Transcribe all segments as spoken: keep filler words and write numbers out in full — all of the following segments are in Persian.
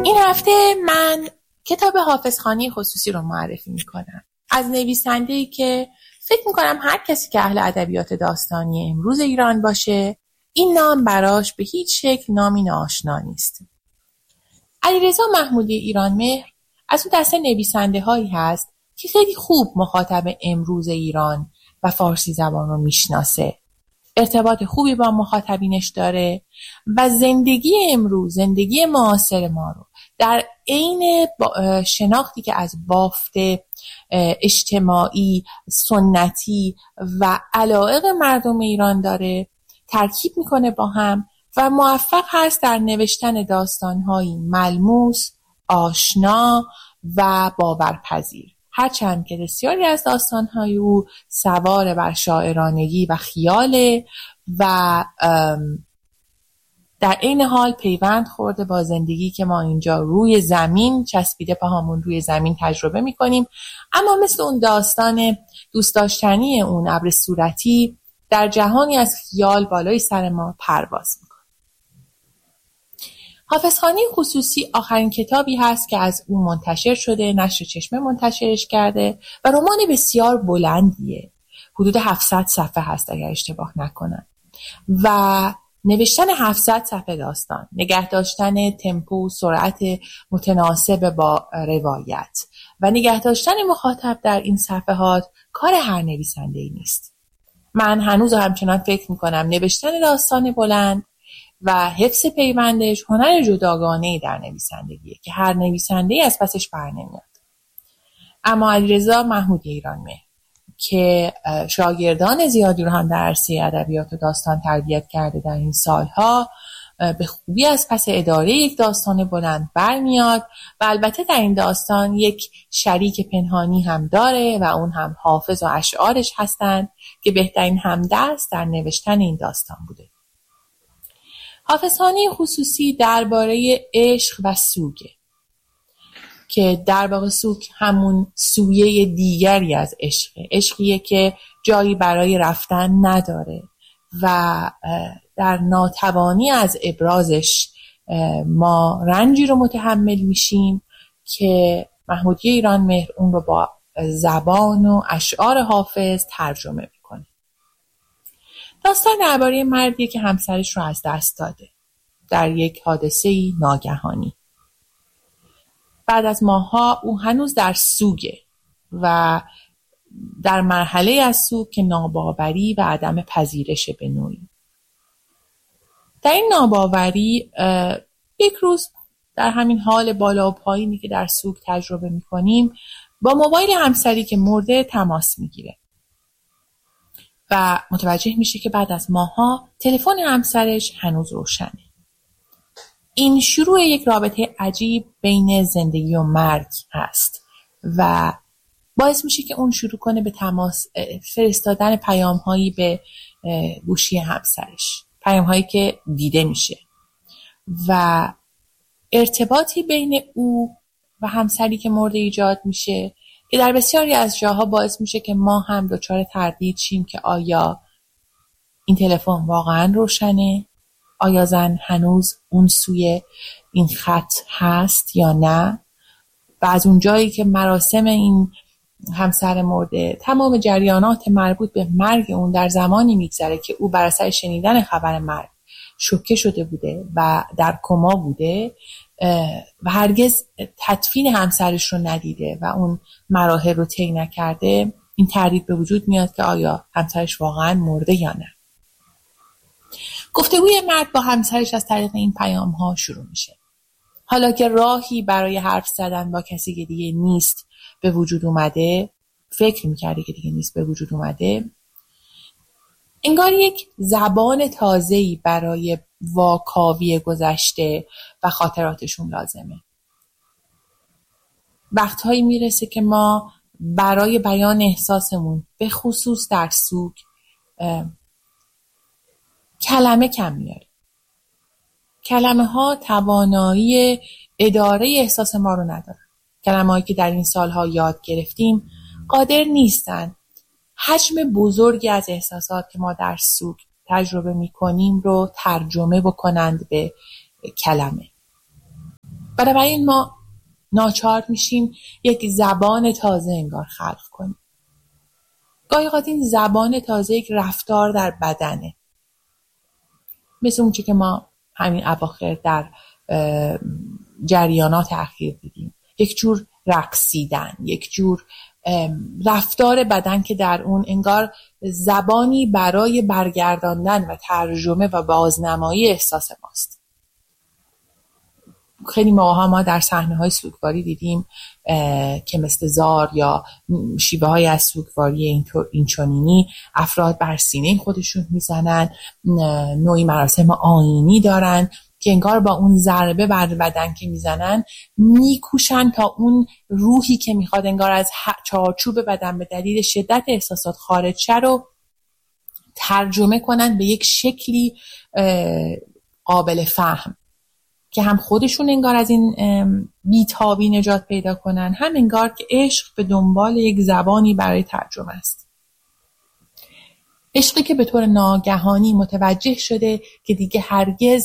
این هفته من کتاب حافظخانی خصوصی رو معرفی میکنم، از نویسنده‌ای که فکر میکنم هر کسی که اهل ادبیات داستانی امروز ایران باشه این نام براش به هیچ شکل نامی ناآشنا نیست. علیرضا محمودی ایرانمهر از اون دسته نویسنده هایی هست که خیلی خوب مخاطب امروز ایران و فارسی زبان رو میشناسه، ارتباط خوبی با مخاطبینش داره و زندگی امروز، زندگی معاصر ما رو در عین شناختی که از بافت اجتماعی، سنتی و علایق مردم ایران داره ترکیب میکنه با هم و موفق هست در نوشتن داستان‌هایی ملموس، آشنا و باورپذیر. هرچند که بسیاری از داستان‌های او سوار بر شاعرانگی و خیاله و در این حال پیوند خورده با زندگی که ما اینجا روی زمین چسبیده پاهامون روی زمین تجربه می‌کنیم، اما مثل اون داستان دوست داشتنی اون ابر صورتی در جهانی از خیال بالای سر ما پرواز می‌کنه. حافظخانی خصوصی آخرین کتابی هست که از اون منتشر شده، نشر چشمه منتشرش کرده و رمان بسیار بلندیه، حدود هفتصد صفحه هست اگر اشتباه نکنم و نوشتن هفتصد صفحه داستان، نگه داشتن تمپو، سرعت متناسب با روایت و نگه داشتن مخاطب در این صفحات کار هر نویسنده‌ای نیست. من هنوز همچنان فکر میکنم نوشتن داستان بلند و حفظ پیوندش هنر جداگانه‌ای در نویسندگیه که هر نویسنده‌ای از پسش بر نمیاد. اما علیرضا محمودی ایرانمهر که شاگردان زیادی رو هم در عرصه ادبیات و داستان تربیت کرده در این سالها، به خوبی از پس اداره یک داستان بلند برمیاد و البته در این داستان یک شریک پنهانی هم داره و اون هم حافظ و اشعارش هستند که بهترین همدست در نوشتن این داستان بوده. حافظخانی خصوصی درباره عشق و سوگه که در واقع سوگ همون سویه دیگری از عشق، عشقیه که جایی برای رفتن نداره و در ناتوانی از ابرازش ما رنجی رو متحمل میشیم که محمودی ایرانمهر اون رو با زبان و اشعار حافظ ترجمه میکنه. داستان درباره مردی که همسرش رو از دست داده در یک حادثه‌ای ناگهانی. بعد از ماه‌ها او هنوز در سوگه و در مرحله از سوگ که ناباوری و عدم پذیرش به نوعی. در این ناباوری یک روز در همین حال بالا و پایینی که در سوگ تجربه می‌کنیم با موبایل همسری که مرده تماس می‌گیره و متوجه میشه که بعد از ماه‌ها تلفن همسرش هنوز روشنه. این شروع یک رابطه عجیب بین زندگی و مرگ هست و باعث میشه که اون شروع کنه به تماس فرستادن پیام‌هایی به گوشی همسرش، پیام‌هایی که دیده میشه و ارتباطی بین او و همسری که مرده ایجاد میشه که در بسیاری از جاها باعث میشه که ما هم دچار تردید شیم که آیا این تلفن واقعا روشنه؟ آیا زن هنوز اون سوی این خط هست یا نه؟ و از اون جایی که مراسم این همسر مرده، تمام جریانات مربوط به مرگ اون در زمانی میگذره که او بر اثر شنیدن خبر مرگ شوکه شده بوده و در کما بوده و هرگز تدفین همسرش رو ندیده و اون مراحل رو طی نکرده، این تردید به وجود میاد که آیا همسرش واقعا مرده یا نه. گفتگوی مرد با همسرش از طریق این پیام ها شروع میشه. حالا که راهی برای حرف زدن با کسی که دیگه نیست به وجود اومده، فکر میکرده که دیگه نیست به وجود اومده، انگار یک زبان تازه‌ای برای واکاوی گذشته و خاطراتشون لازمه. وقتهایی میرسه که ما برای بیان احساسمون به خصوص در سوگ کلمه کم میاریم. کلمه ها توانایی اداره احساس ما رو ندارن. کلمه هایی که در این سالها یاد گرفتیم قادر نیستن حجم بزرگی از احساسات که ما در سوگ تجربه میکنیم رو ترجمه بکنند به کلمه. بنابراین ما ناچار میشیم یک زبان تازه انگار خلق کنیم. گاهی اوقات این زبان تازه یک رفتار در بدنه، مثل اون چی که ما همین اواخر در جریانات اخیر دیدیم، یک جور رقصیدن، یک جور رفتار بدن که در اون انگار زبانی برای برگرداندن و ترجمه و بازنمایی احساس ماست. خیلی موقع‌ها ما در صحنه‌های سوگواری دیدیم که مثل زار یا شیوه‌های از سوگواری اینطور اینچنینی افراد بر سینه خودشون میزنن، نوعی مراسم آیینی دارن که انگار با اون ضربه بر بدن که میزنن میکوشن تا اون روحی که میخواد انگار از چارچوب بدن به دلیل شدت احساسات خارج شه رو ترجمه کنن به یک شکلی قابل فهم که هم خودشون انگار از این بیتابی نجات پیدا کنن، هم انگار که عشق به دنبال یک زبانی برای ترجمه است. عشقی که به طور ناگهانی متوجه شده که دیگه هرگز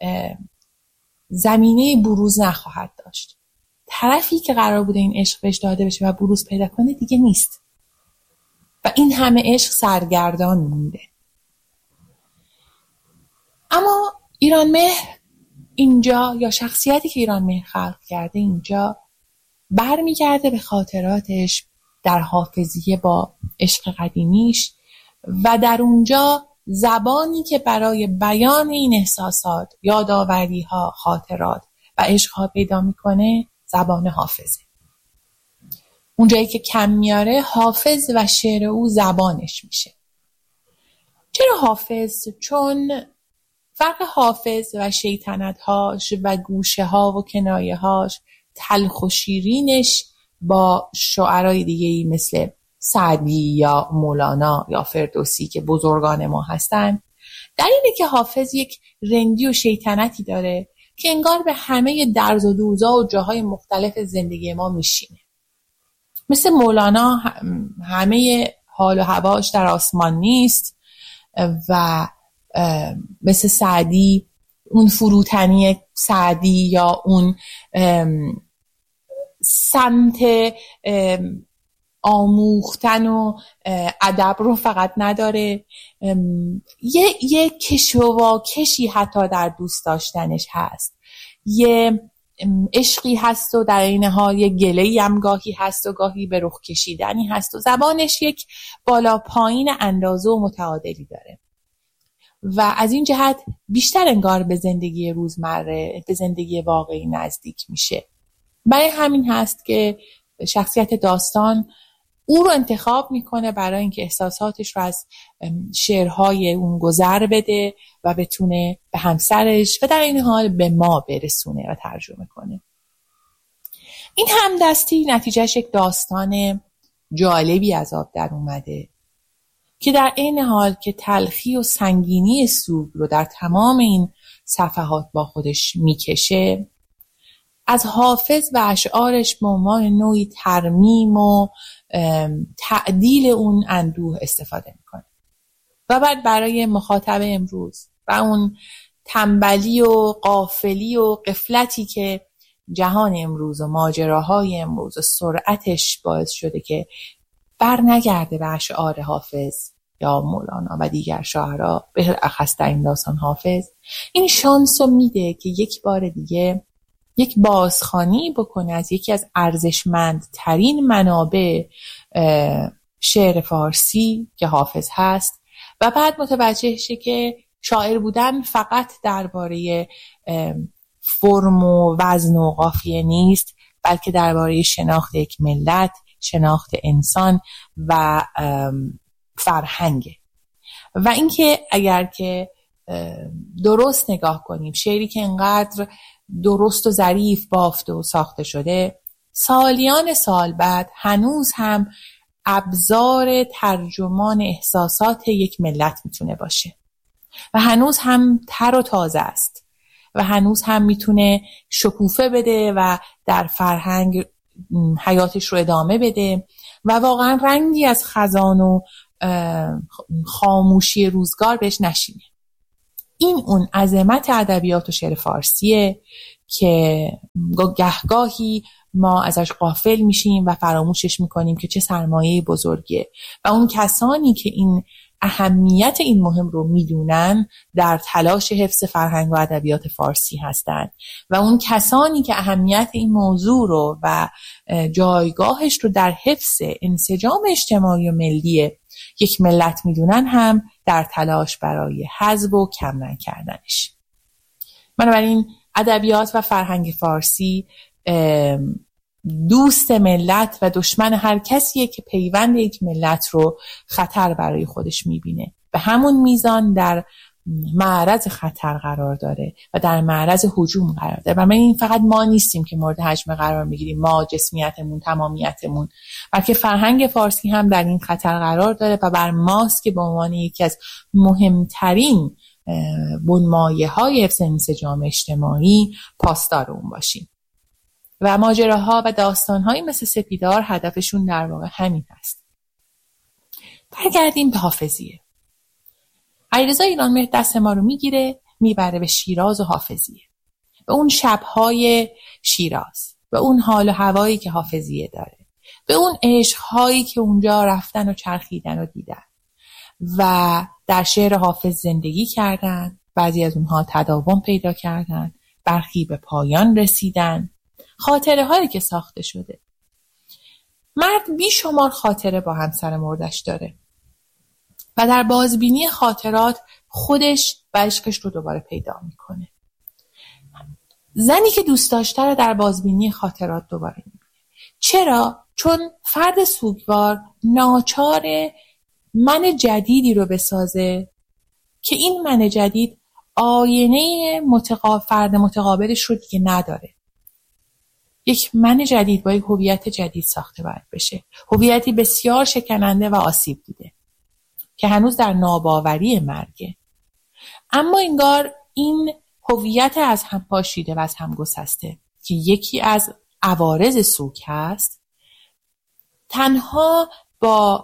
زمینه بروز نخواهد داشت. طرفی که قرار بوده این عشق بهش داده بشه و بروز پیدا کنه دیگه نیست و این همه عشق سرگردان مونده. اما ایرانمهر اینجا، یا شخصیتی که ایرانمهر خلق کرده اینجا، برمیگرده به خاطراتش در حافظیه با عشق قدیمیش و در اونجا زبانی که برای بیان این احساسات، یادآوری‌ها، خاطرات و عشق‌ها پیدا میکنه زبان حافظه. اونجایی که کم میاره حافظ و شعر او زبانش میشه. چرا حافظ؟ چون فرق حافظ و شیطنت‌هاش و گوشه‌ها و کنایه‌هاش، تلخ و شیرینش با شاعرای دیگه‌ای مثل سعدی یا مولانا یا فردوسی که بزرگان ما هستن، در اینه که حافظ یک رندی و شیطنتی داره که انگار به همه درز و دوزا و جاهای مختلف زندگی ما میشینه. مثل مولانا همه حال و هواش در آسمان نیست و مثل سعدی اون فروتنی سعدی یا اون سمت آموختن و ادب رو فقط نداره، یه یه کش و واکشی حتی در دوست داشتنش هست، یه عشقی هست و در این حال یه گله‌ای هم گاهی هست و گاهی به رخ کشیدنی هست و زبانش یک بالا پایین اندازه و متعادلی داره و از این جهت بیشتر انگار به زندگی روزمره، به زندگی واقعی نزدیک میشه. برای همین هست که شخصیت داستان او رو انتخاب میکنه برای اینکه احساساتش رو از شعرهای اون گذر بده و بتونه به همسرش و در این حال به ما برسونه و ترجمه کنه. این همدستی نتیجهش یک داستان جالبی از آب در اومده که در این حال که تلخی و سنگینی سوگ رو در تمام این صفحات با خودش میکشه، از حافظ و اشعارش به عنوان نوعی ترمیم و تعدیل اون اندوه استفاده میکنه و بعد برای مخاطب امروز و اون تنبلی و غافلی و غفلتی که جهان امروز و ماجراهای امروز و سرعتش باعث شده که بر نگرده به اشعار حافظ یا مولانا و دیگر شاعرها، به اخص در این داستان حافظ، این شانس رو میده که یک بار دیگه یک بازخوانی بکنه از یکی از ارزشمندترین منابع شعر فارسی که حافظ هست و بعد متوجه شه که شاعر بودن فقط درباره فرم و وزن و قافیه نیست، بلکه درباره شناخت یک ملت، شناخت انسان و فرهنگه. و اینکه اگر که درست نگاه کنیم، شعری که انقدر درست و ظریف بافته و ساخته شده سالیان سال بعد هنوز هم ابزار ترجمان احساسات یک ملت میتونه باشه و هنوز هم تر و تازه است و هنوز هم میتونه شکوفه بده و در فرهنگ حیاتش رو ادامه بده و واقعا رنگی از خزان و خاموشی روزگار بهش نشینه. این اون عظمت ادبیات و شعر فارسیه که گهگاهی ما ازش غافل میشیم و فراموشش میکنیم که چه سرمایه بزرگه و اون کسانی که این اهمیت این مهم رو میدونن در تلاش حفظ فرهنگ و ادبیات فارسی هستند و اون کسانی که اهمیت این موضوع رو و جایگاهش رو در حفظ انسجام اجتماعی و ملی یک ملت میدونن هم در تلاش برای حذف و کم نکردنش. بنابراین ادبیات و فرهنگ فارسی دوست ملت و دشمن هر کسیه که پیوند یک ملت رو خطر برای خودش میبینه. به همون میزان در معرض خطر قرار داره و در معرض هجوم قرار داره. و من این فقط ما نیستیم که مورد هجمه قرار میگیریم، ما جسمیتمون، تمامیتمون، بلکه فرهنگ فارسی هم در این خطر قرار داره و بر ماست که به عنوان یکی از مهمترین بنمایه‌های حفظ انسجام اجتماعی پاسدار اون باشیم. و ماجراها و داستان‌هایی مثل سپیدار هدفشون در واقع همین هست. برگردیم به حافظیه. علیرضا ایرانمهر دست ما رو میگیره میبره به شیراز و حافظیه، به اون شب‌های شیراز، به اون حال و هوایی که حافظیه داره، به اون عشق‌هایی که اونجا رفتن و چرخیدن و دیدن و در شعر حافظ زندگی کردن. بعضی از اونها تداوم پیدا کردن، برخی به پایان رسیدن. خاطره هایی که ساخته شده. مرد بیشمار خاطره با همسر مردش داره و در بازبینی خاطرات خودش و عشقش رو دوباره پیدا میکنه. زنی که دوست داشته رو در بازبینی خاطرات دوباره میبینه. چرا؟ چون فرد سوگوار ناچار من جدیدی رو بسازه که این من جدید آینه متقا... فرد متقابلش رو دیگه نداره. یک من جدید با یک هویت جدید ساخته باید بشه، هویتی بسیار شکننده و آسیب دیده که هنوز در ناباوری مرگه. اما انگار این هویت از هم پاشیده و از هم گسسته که یکی از عوارض سوگ هست، تنها با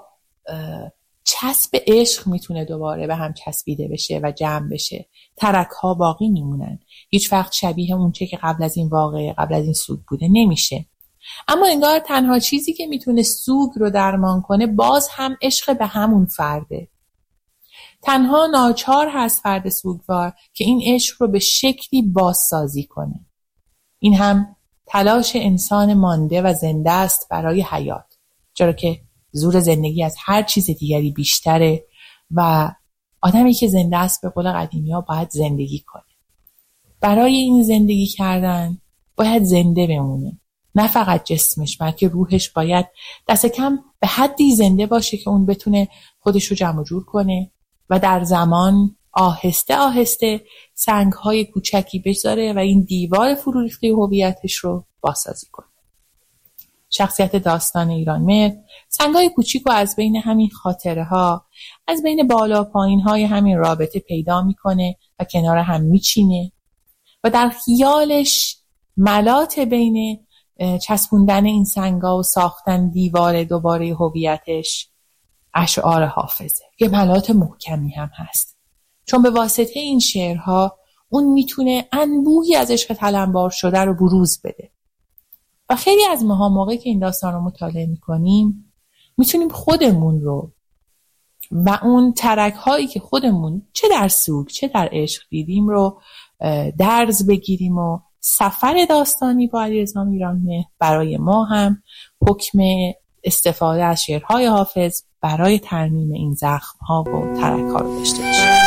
چسب عشق میتونه دوباره به هم چسبیده بشه و جمع بشه. ترک ها باقی میمونن، هیچ وقت شبیه اون چه که قبل از این واقعه، قبل از این سوگ بوده نمیشه. اما انگار تنها چیزی که میتونه سوگ رو درمان کنه باز هم عشق به همون فرده. تنها ناچار هست فرد سوگوار که این عشق رو به شکلی بازسازی کنه. این هم تلاش انسان مانده و زنده است برای حیات، چرا که زور زندگی از هر چیز دیگری بیشتره و آدمی که زنده است به قول قدیمی ها باید زندگی کنه. برای این زندگی کردن باید زنده بمونه، نه فقط جسمش بلکه روحش باید دست کم به حدی زنده باشه که اون بتونه خودش رو جمع جور کنه و در زمان آهسته آهسته سنگ‌های کوچکی بذاره و این دیوار فرو ریخته هویتش رو بازسازی کنه. شخصیت داستان ایرانمهر سنگ‌های کوچیک رو از بین همین خاطره ها، از بین بالا پایین های همین رابطه پیدا میکنه و کنار هم میچینه و در خیالش ملات بین چسبوندن این سنگ‌ها و ساختن دیوار دوباره هویتش اشعار حافظه. یه ملات محکمی هم هست، چون به واسطه این شعرها اون میتونه انبوهی از عشق تلمبار شده رو بروز بده. و خیلی از ماها موقعی که این داستان رو مطالعه میکنیم میتونیم خودمون رو و اون ترک هایی که خودمون چه در سوگ چه در عشق دیدیم رو درز بگیریم و سفر داستانی با علیرضا ایرانمهر برای ما هم حکم استفاده از شعرهای حافظ برای ترمیم این زخم ها و ترک ها رو داشته باشه.